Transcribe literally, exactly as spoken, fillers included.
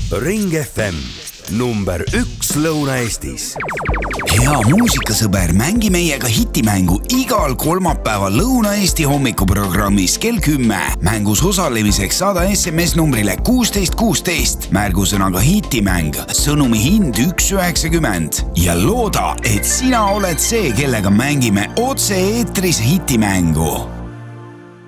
Ring F M, number üks Lõuna-Eestis. Hea muusikasõber, mängi meiega hitimängu igal kolmapäeval Lõuna-Eesti hommikuprogrammis kell kümme. Mängus osalemiseks saada S M S numbrile kuusteist kuusteist, märgusõnaga hitimäng, sõnumi hind üks üheksakümmend ja looda, et sina oled see, kellega mängime otse eetris hitimängu.